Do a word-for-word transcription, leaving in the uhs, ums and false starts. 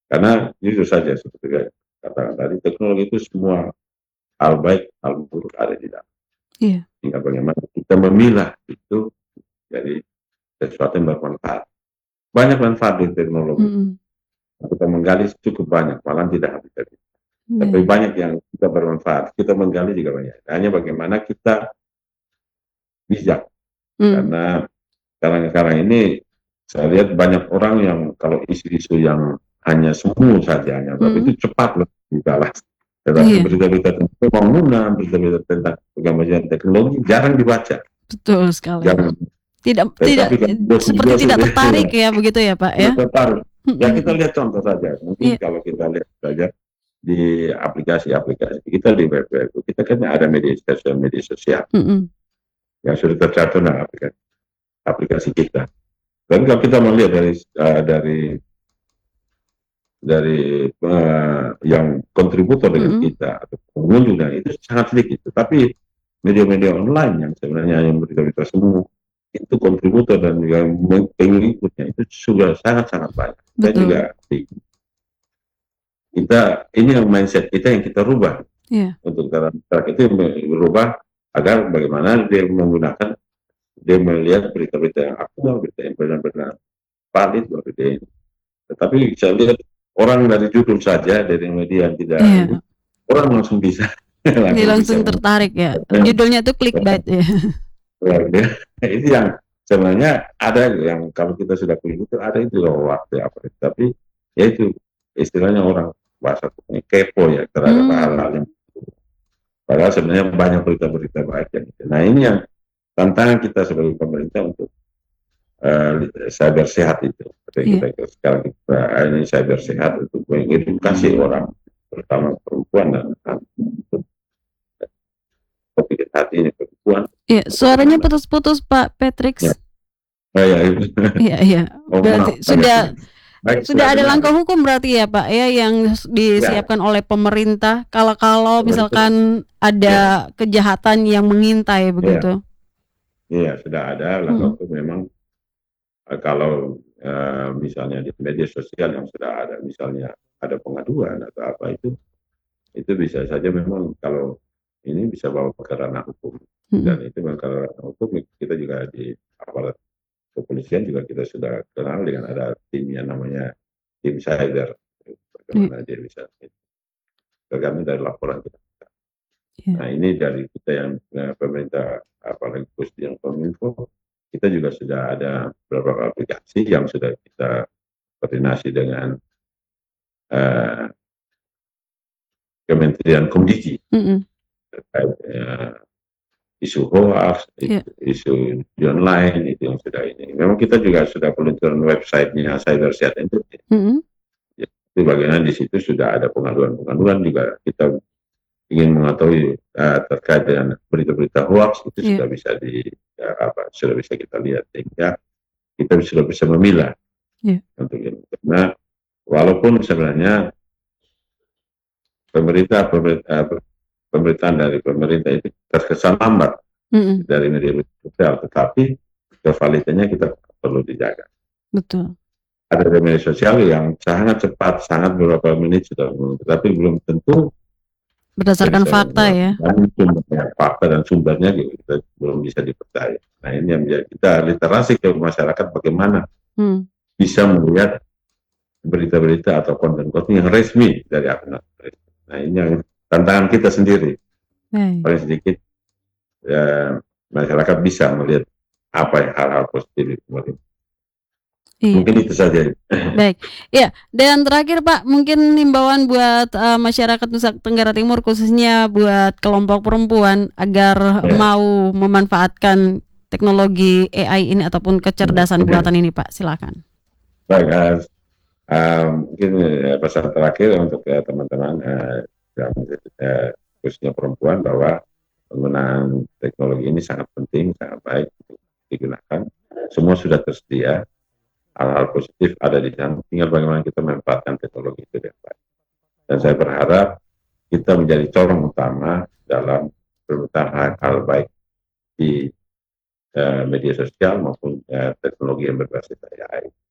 Karena jujur saja seperti katakan tadi, teknologi itu semua hal baik, hal buruk ada di dalam. Iya. Tinggal bagaimana kita memilah itu jadi sesuatu yang bermanfaat. Banyak manfaat di teknologi. Mhm. Kita menggali cukup banyak, malah tidak habis-habis. Tapi Baik. banyak yang tidak bermanfaat. Kita menggali juga banyak. Hanya bagaimana kita bijak. Mmm. Karena sekarang-sekarang ini saya lihat banyak orang yang kalau isu-isu yang hanya semu saja, hanya tapi Mhm. itu cepat loh dibalas. Tetapi Iya. berita-berita tentang pembangunan, berita-berita tentang kemajuan teknologi jarang dibaca. Betul sekali. Jarang. Tidak tidak Tetapi kan eee, seperti gosip-gosip tidak tertarik ya, begitu ya, Pak, ya? tidak tertarik. Mhm Ya kita mhm. lihat contoh saja, mungkin Iya. kalau kita lihat saja di aplikasi-aplikasi kita di web-web, kita kan ada media sosial media sosial Mhm. yang sudah tercantum dalam aplikasi aplikasi kita. Dan kalau kita melihat dari eee, dari dari eee, yang kontributor dengan Mhm. kita atau pengunjung dan itu sangat sedikit. Tetapi media-media online yang sebenarnya yang berita-berita semu, itu kontributor dan yang meng pengikutnya itu sudah sangat-sangat banyak. Dan juga Betul. di kita ini yang mindset kita yang kita rubah. Iya. Untuk dalam track itu merubah agar bagaimana dia menggunakan, dia melihat berita-berita yang aktual, berita yang benar-benar valid, baru dia ini. Tetapi saya lihat orang dari judul saja, dari media yang tidak ini, Iya. orang langsung bisa Jadi langsung bisa langsung meng tertarik ya? Judulnya tuh clickbait ya? itu yang sebenarnya ada yang kalau kita sudah klik itu ada itu loh waktu apa, tapi ya itu istilahnya orang bahasa kepo ya terhadap Mmm. hal-hal yang padahal sebenarnya banyak berita-berita baik yang itu. Nah ini yang tantangan kita sebagai pemerintah untuk eee, cyber sehat itu. Iya. Kita sekarang kita ini cyber sehat untuk mengedukasi orang, terutama perempuan dan anak untuk topik hati ini perempuan Iya, atau suaranya bagaimana. putus-putus, Pak Ya. Patriks. Oh ya itu. Iya iya. Oh maaf, Berarti sudah baik sudah sudah ada dengar? langkah hukum berarti ya, Pak, ya, yang Ya. disiapkan oleh pemerintah kalau kalau misalkan Ya. ada kejahatan yang mengintai Iya. begitu? Iya, sudah ada langkah Mhm. hukum memang eee, kalau, eee, misalnya di media sosial yang sudah ada misalnya ada pengaduan atau apa itu, itu bisa saja memang kalau ini bisa bawa ke ranah hukum. Mhm. Dan itu memang kalau ranah hukum kita juga di aparat kepolisian juga kita sudah kenal dengan ada tim yang namanya tim cyber, Iya. bagaimana dia bisa tergantung dari laporan kita. Iya. Nah ini dari kita yang eee, pemerintah apalagi khususnya yang Kominfo, kita juga sudah ada beberapa aplikasi yang sudah kita koordinasi dengan eee Kementerian Kominfo. Mhm. Terkait, eee, isu hoaks, Iya. isu di online itu yang sudah ini. Memang kita juga sudah peluncuran website-nya Cyber Sehat itu. Mhm. Ya, itu bagaimana di situ sudah ada pengaduan-pengaduan juga kita ingin mengetahui eee, terkait dengan berita-berita hoaks itu Iya. sudah bisa di eee, apa, sudah bisa kita lihat sehingga kita sudah bisa memilah Iya. untuk ini. Karena walaupun sebenarnya pemerintah pemer eee, pemberitaan dari pemerintah itu terkesan lambat Mhm. dari media sosial, tetapi kevalitannya kita perlu dijaga. Betul. Ada di media sosial yang sangat cepat, sangat beberapa menit sudah tetapi belum tentu Berdasarkan fakta ya? fakta dan sumbernya juga belum bisa dipercaya. Nah ini yang menjadi kita literasi ke masyarakat bagaimana Hmm. bisa melihat berita-berita atau konten-konten yang resmi dari akun. Nah ini yang tantangan kita sendiri. Baik. Paling sedikit eee, masyarakat bisa melihat apa ya hal-hal positif itu. Iya. Mungkin itu saja. Baik, iya, dan terakhir Pak, mungkin himbauan buat, eee, masyarakat Nusa Tenggara Timur khususnya buat kelompok perempuan agar Ya. mau memanfaatkan teknologi A I ini ataupun kecerdasan Oke. buatan ini Pak, silakan. Baik, eee, eee, mungkin pesan terakhir untuk, eee, teman-teman, eee, yang eee, khususnya perempuan bahwa penggunaan teknologi ini sangat penting, sangat baik untuk digunakan. Semua sudah tersedia, hal-hal positif ada di sana, tinggal bagaimana kita memanfaatkan teknologi itu dengan baik. Dan saya berharap kita menjadi corong utama dalam pemerintahan hal baik di, eee, media sosial maupun, eee, teknologi yang berbasis A I.